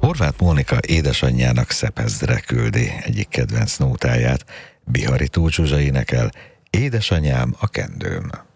Horváth Mónika édesanyjának Szepezdre küldi egyik kedvenc nótáját. Bihari Tóth Zsuzsa énekel: Édesanyám a kendőm.